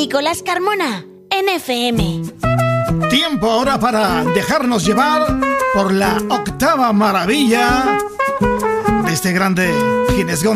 Nicolás Carmona, en FM. Tiempo ahora para dejarnos llevar por la octava maravilla de este grande Ginés González.